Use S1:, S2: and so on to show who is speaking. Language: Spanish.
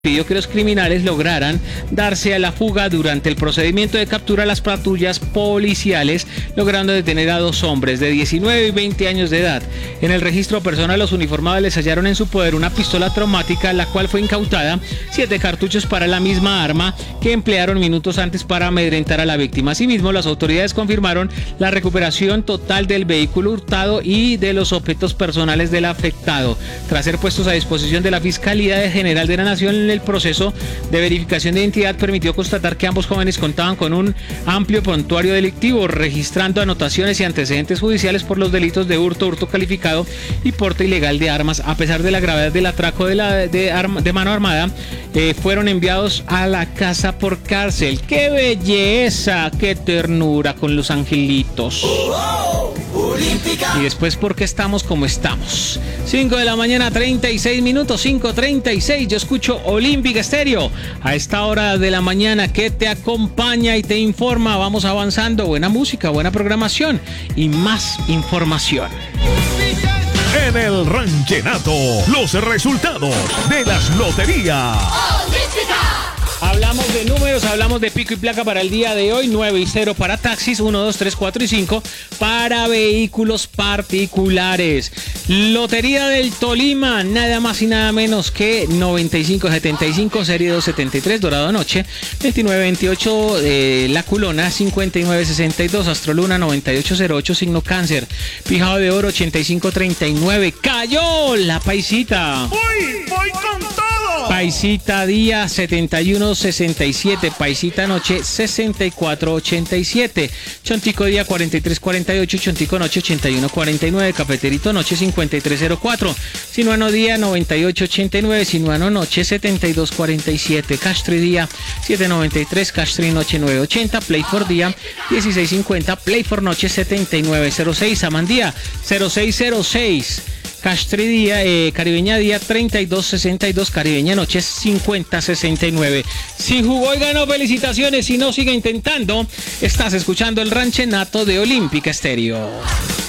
S1: pidió que los criminales lograran darse a la fuga. Durante el procedimiento de captura, las patrullas policiales logrando detener a 2 hombres de 19 y 20 años de edad. En el registro personal, los uniformados les hallaron en su poder una pistola traumática, la cual fue incautada, 7 cartuchos para la misma arma que emplearon minutos antes para amedrentar a la víctima. Asimismo, las autoridades confirmaron la recuperación total del vehículo hurtado y de los objetos personales del afectado. Tras ser puestos a disposición de la Fiscalía General de la Nación, el proceso de verificación de identidad permitió constatar que ambos jóvenes contaban con un amplio prontuario delictivo, registrando anotaciones y antecedentes judiciales por los delitos de hurto, hurto calificado y porte ilegal de armas. A pesar de la gravedad del atraco de mano armada, fueron enviados a la casa por cárcel. ¡Qué belleza! ¡Qué ternura con los angelitos! Y después, ¿por qué estamos como estamos? 5 de la mañana, 36 minutos, 5:36. Yo escucho Olímpica Estéreo a esta hora de la mañana, que te acompaña y te informa. Vamos avanzando. Buena música, buena programación y más información.
S2: En el Ranchenato, los resultados de las loterías.
S1: Hablamos de números, hablamos de pico y placa para el día de hoy. 9 y 0 para taxis, 1, 2, 3, 4 y 5 para vehículos particulares. Lotería del Tolima, nada más y nada menos que 9575, serie 273, Dorado Anoche, 2928, La Culona, 5962, Astroluna, 9808, signo Cáncer, Pijado de Oro, 8539, cayó la paisita.
S2: ¡Uy! ¡Voy con todo!
S1: Paisita día 7167, Paisita noche 6487, Chontico día 4348, Chontico noche 8149, Cafeterito noche 5304, Sinuano día 9889, Sinuano noche 7247, Castri día 793, Castri noche 980, Play for día 1650, Play for noche 7906, Samandía 0606. Castri día, Caribeña día 3262, Caribeña noche 5069. Si jugó y ganó, felicitaciones. Si no, sigue intentando. Estás escuchando el Ranchenato de Olímpica Estéreo.